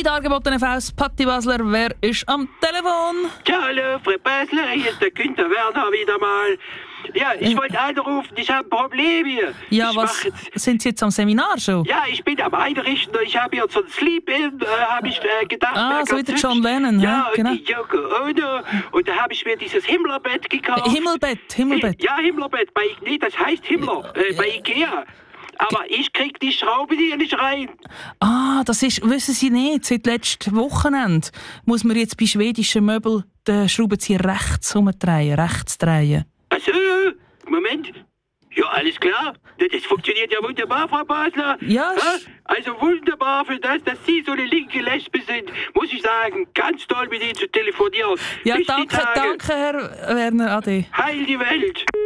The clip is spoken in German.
Die dargebotene Faust, Patti Basler, wer ist am Telefon? Ja, hallo, Frau Basler, hier ist der Günther Werner wieder mal. Ja, ich wollte anrufen, ich habe ein Problem hier. Ja, sind Sie jetzt am Seminar schon? Ja, ich bin am Einrichten, ich habe hier so ein Sleep-In, habe ich gedacht. So wie der John Lennon, ja, genau. und die Yoko Ono, und da habe ich mir dieses Himmlerbett gekauft. Himmelbett. Ja, Himmlerbett, das heißt Himmler, bei Ikea. Aber ich krieg die Schraube hier nicht rein. Das ist, wissen Sie nicht, seit letztem Wochenende muss man jetzt bei schwedischen Möbeln den Schraubenzieher rechts drehen. Also, Moment. Ja, alles klar. Das funktioniert ja wunderbar, Frau Basler. Ja. Also wunderbar für das, dass Sie so eine linke Lesbe sind. Muss ich sagen, ganz toll mit Ihnen zu telefonieren. Ja, Bis die danke, Tage. Herr Werner, ade. Heil die Welt.